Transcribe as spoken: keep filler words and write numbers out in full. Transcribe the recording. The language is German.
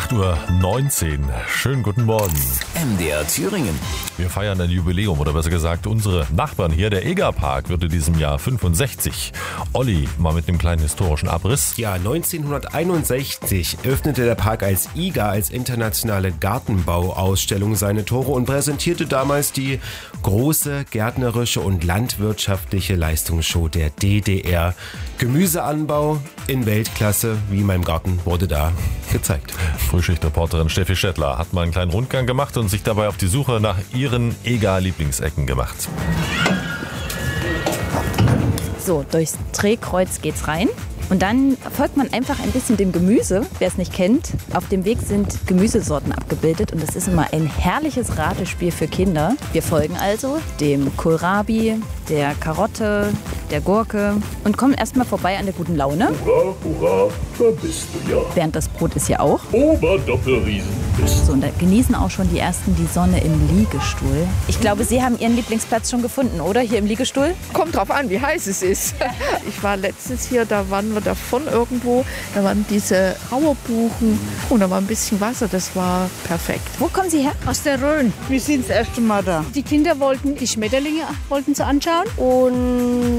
acht Uhr neunzehn. Schönen guten Morgen. M D R Thüringen. Wir feiern ein Jubiläum, oder besser gesagt, unsere Nachbarn hier. Der Egerpark wird in diesem Jahr fünfundsechzig. Olli, mal mit einem kleinen historischen Abriss. Ja, neunzehnhunderteinundsechzig öffnete der Park als I G A, als internationale Gartenbauausstellung, seine Tore und präsentierte damals die große gärtnerische und landwirtschaftliche Leistungsshow der D D R. Gemüseanbau in Weltklasse, wie in meinem Garten, wurde da gezeigt. Frühschichtreporterin Steffi Schettler hat mal einen kleinen Rundgang gemacht und sich dabei auf die Suche nach ihren Eger-Lieblingsecken gemacht. So, durchs Drehkreuz geht's rein. Und dann folgt man einfach ein bisschen dem Gemüse, wer es nicht kennt. Auf dem Weg sind Gemüsesorten abgebildet und das ist immer ein herrliches Ratespiel für Kinder. Wir folgen also dem Kohlrabi, der Karotte, der Gurke und kommen erstmal vorbei an der guten Laune. Hurra, hurra, da bist du ja. Während das Brot ist ja auch. Oberdoppelriesen bist So, und da genießen auch schon die ersten die Sonne im Liegestuhl. Ich glaube, Sie haben Ihren Lieblingsplatz schon gefunden, oder? Hier im Liegestuhl? Kommt drauf an, wie heiß es ist. Ich war letztens hier, da waren wir davon irgendwo. Da waren diese Trauerbuchen und da war ein bisschen Wasser. Das war perfekt. Wo kommen Sie her? Aus der Rhön. Wir sind das erste Mal da. Die Kinder wollten die Schmetterlinge wollten sie anschauen und